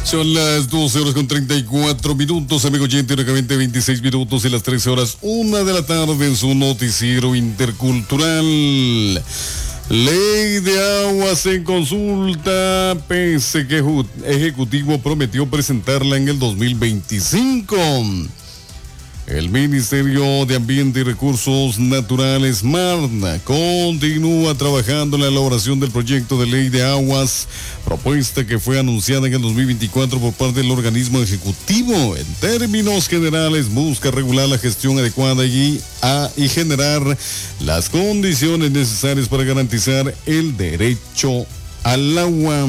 Son las 12:34, amigo oyente, únicamente 26 minutos y las 13:01 de la tarde en su noticiero intercultural. Ley de aguas en consulta, pese que Ejecutivo prometió presentarla en el 2025. El Ministerio de Ambiente y Recursos Naturales, MARNA, continúa trabajando en la elaboración del proyecto de ley de aguas, propuesta que fue anunciada en el 2024 por parte del organismo ejecutivo. En términos generales, busca regular la gestión adecuada y generar las condiciones necesarias para garantizar el derecho al agua.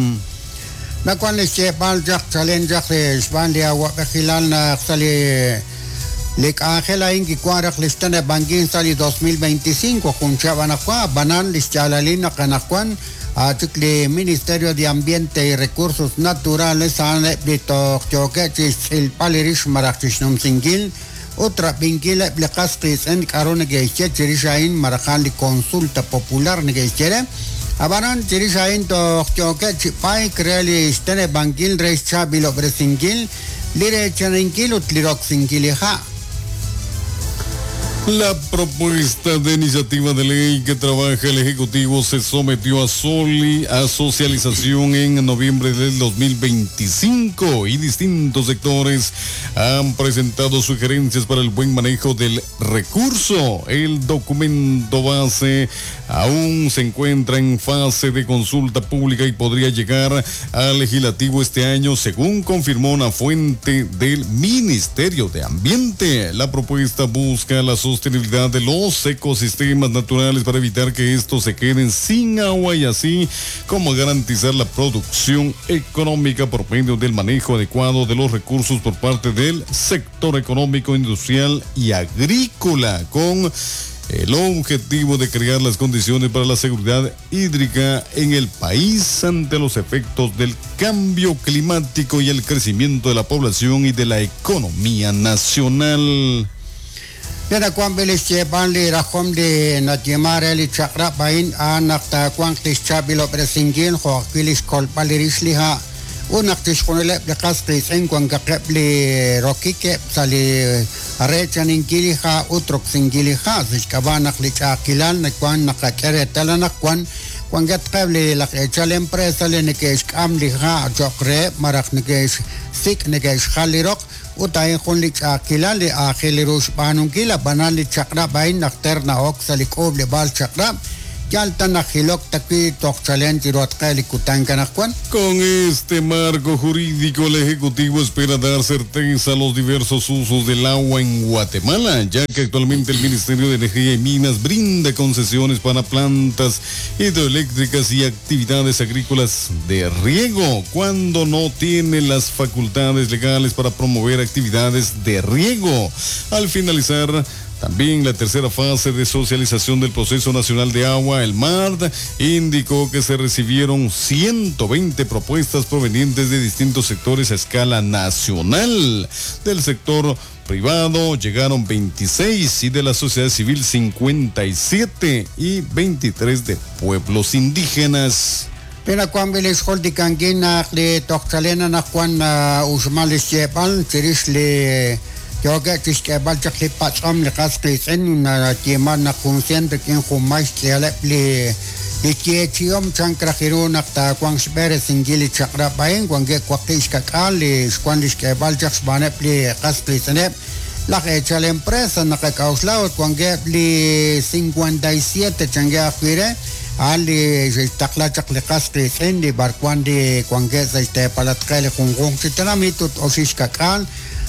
Lek Ángela Ingi Cuarac listana Banguin Sali 2025 con Chabanacua, Banan Listalalina Canacuan, Atikli Ministerio de Ambiente y Recursos Naturales, Anepito Choquechis, el Palirish Marachishnum Singil, otra Bingila Blacastis en Carone Geische, Chirishain, Marajali Consulta Popular Negeichere, Abaran Chirishain to Choquechi Pai, Creali Stene Bangil, Reis Chabilo Bresingil, Lire Chaningil, Utlirok Singilija. La propuesta de iniciativa de ley que trabaja el Ejecutivo se sometió a socialización en noviembre del 2025 y distintos sectores han presentado sugerencias para el buen manejo del recurso. El documento base aún se encuentra en fase de consulta pública y podría llegar al legislativo este año, según confirmó una fuente del Ministerio de Ambiente. La propuesta busca la sostenibilidad de los ecosistemas naturales para evitar que estos se queden sin agua y así como garantizar la producción económica por medio del manejo adecuado de los recursos por parte del sector económico, industrial y agrícola, con el objetivo de crear las condiciones para la seguridad hídrica en el país ante los efectos del cambio climático y el crecimiento de la población y de la economía nacional. Nada cuambelis chepanli rajom de natimara li chakra pain anakta kwangtis chabilo presingin hoakilis kolpaliris liha unaktis kunele plikastis en kwangakepli rokike sali arechaninkiliha utrok singiliha zishkabanak li chakilal nakwan nakakere talanakwan kwangatkabli lakechal empresa li nikesh kamliha jokre marak nikesh sik nikesh khalirok Utay khunlik akila li akhilirush banungila banali chakra bain nakterna oksalik oble bal chakra yalta nakhilok taki tokchalen tirot kali kutankanakwan. Con este marco jurídico, el Ejecutivo espera dar certeza a los diversos usos del agua en Guatemala, ya que actualmente el Ministerio de Energía y Minas brinda concesiones para plantas hidroeléctricas y actividades agrícolas de riego, cuando no tiene las facultades legales para promover actividades de riego. Al finalizar también la tercera fase de socialización del Proceso Nacional de Agua, el MARD, indicó que se recibieron 120 propuestas provenientes de distintos sectores a escala nacional. Del sector privado llegaron 26 y de la sociedad civil 57 y 23 de pueblos indígenas. Pena kwambilis holdikangina le tokchalena nakwan usmalis chepan chirisle Yoga que balcha que pacham le casque en na tiema na consciente que en jumais que le que chiom chankra hiruna ta kwang spere singili chakra bain kwange kwakis ka kali kwandis que balcha bane ple casque sene la que echa la empresa na que causlao kwange ple 57 changa fire ali takla chakle casque en de barkwande kwange este palatkale kungong chitramito osiska kan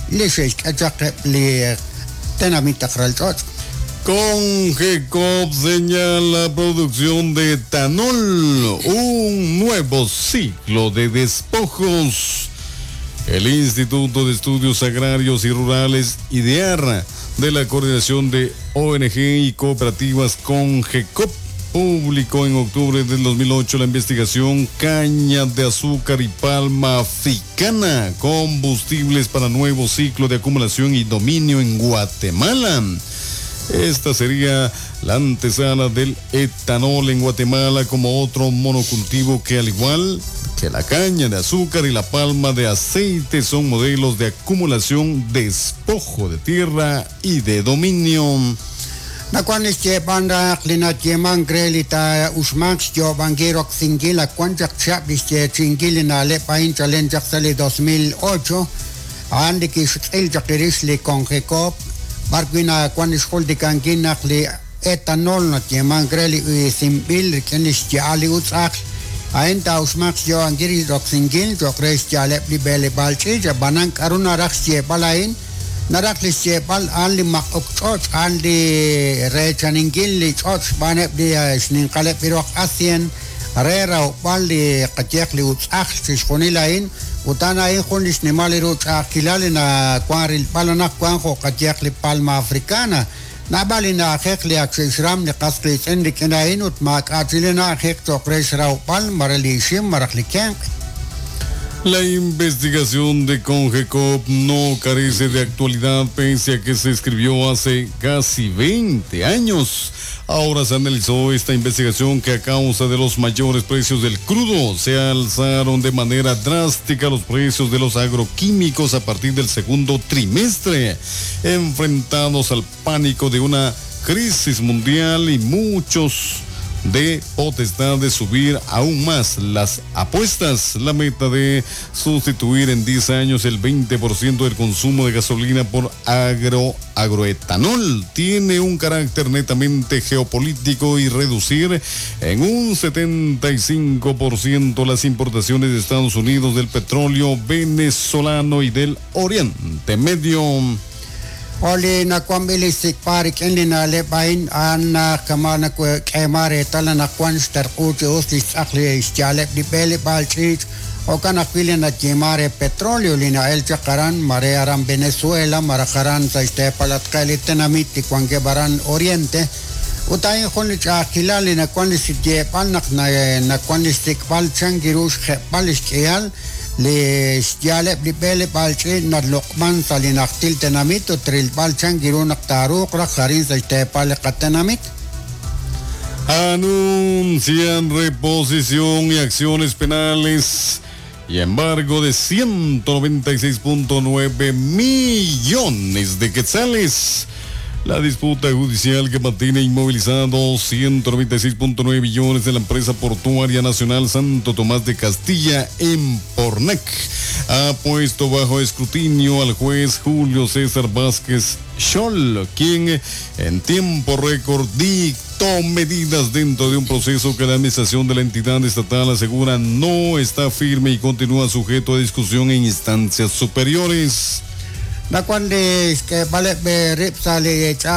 Con GECOP señala producción de etanol, un nuevo ciclo de despojos. El Instituto de Estudios Agrarios y Rurales, IDEAR, de la Coordinación de ONG y Cooperativas con GECOP, publicó en octubre del 2008 la investigación Caña de Azúcar y Palma Africana, combustibles para nuevo ciclo de acumulación y dominio en Guatemala. Esta sería la antesala del etanol en Guatemala como otro monocultivo que, al igual que la caña de azúcar y la palma de aceite, son modelos de acumulación, despojo de tierra y de dominio. Nakuan banda klina jeman grelita usmax yo bangiro singila kwanjak chap chingilina le pain challenge sale 2008 andi ki shil jakterisli kongekop barquina kwan school de kangina le etanol na jeman greli simbil kenis jali utsak ainta usmax yo angiri roxingil jo kres jale libele balchi jabanang aruna raxie balain naraklis pal anli makok church anli rechaningil li church banep dia snin kale pirok asien rera pali kajek li utsakh sishkonilain utana in khonis nimali ro akilale na kwaril palana kwanjo kajek li palma africana nabali na khek li aksram ni qasli sendi kenain ut mak atilena khek to kresra pal marali shim marakliken. La investigación de Congecop no carece de actualidad pese a que se escribió hace casi 20 años. Ahora se analizó esta investigación que a causa de los mayores precios del crudo se alzaron de manera drástica los precios de los agroquímicos a partir del segundo trimestre, enfrentados al pánico de una crisis mundial y muchos de potestad de subir aún más las apuestas. La meta de sustituir en 10 años el 20% del consumo de gasolina por agroetanol tiene un carácter netamente geopolítico y reducir en un 75% las importaciones de Estados Unidos del petróleo venezolano y del Oriente Medio. Oli na kwambili sikparik enli na lebain an kamana kemare tala na kwanster kuchi uslis akli ischalep di peli balchich o kana kwili na jimare petróleo lina el chakaran mare aram Venezuela marakaran sa palat kalitenamiti kwange baran Oriente utayin khonlich akilali na kwanlis jepan na kwanlis sikpal changirush khepalish kiyal le jalep di pele palche na lokman salinaktil tenamit o tril palchan girunak taruk rakharin sa pale katenamit. Anuncian reposición y acciones penales y embargo de 196.9 millones de quetzales. La disputa judicial que mantiene inmovilizados 196.9 millones de la empresa portuaria nacional Santo Tomás de Castilla en Pornec ha puesto bajo escrutinio al juez Julio César Vázquez Scholl, quien en tiempo récord dictó medidas dentro de un proceso que la administración de la entidad estatal asegura no está firme y continúa sujeto a discusión en instancias superiores. Na cuando es que vale rip sale